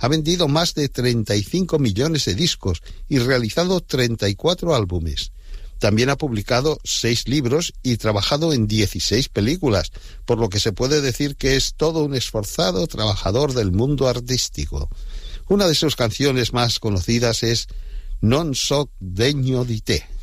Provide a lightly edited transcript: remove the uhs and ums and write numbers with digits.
Ha vendido más de 35 millones de discos y realizado 34 álbumes. También ha publicado 6 libros y trabajado en 16 películas, por lo que se puede decir que es todo un esforzado trabajador del mundo artístico. Una de sus canciones más conocidas es Non so degno di te.